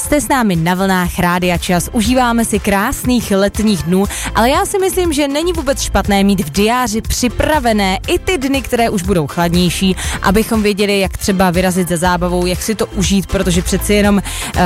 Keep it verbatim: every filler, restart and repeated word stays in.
Jste s námi na vlnách Rádia Čas, užíváme si krásných letních dnů, ale já si myslím, že není vůbec špatné mít v diáři připravené i ty dny, které už budou chladnější, abychom věděli, jak třeba vyrazit za zábavou, jak si to užít, protože přeci jenom uh,